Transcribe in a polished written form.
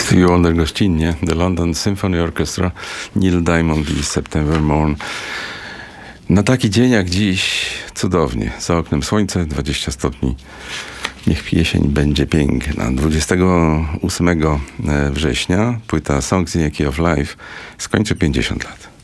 Stevie Wonder gościnnie, The London Symphony Orchestra, Neil Diamond i September Morn. Na taki dzień jak dziś cudownie. Za oknem słońce, 20 stopni. Niech jesień będzie piękna. 28 września płyta Songs in a Key of Life skończy 50 lat.